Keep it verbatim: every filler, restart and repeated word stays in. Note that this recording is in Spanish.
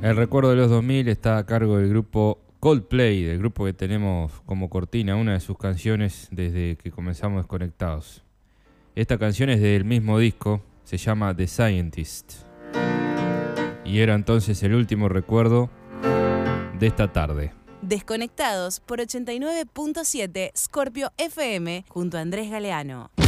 El recuerdo de los dos mil está a cargo del grupo Coldplay, del grupo que tenemos como cortina una de sus canciones desde que comenzamos Desconectados. Esta canción es del mismo disco, se llama The Scientist. Y era entonces el último recuerdo de esta tarde. Desconectados por ochenta y nueve punto siete Scorpio F M junto a Andrés Galeano.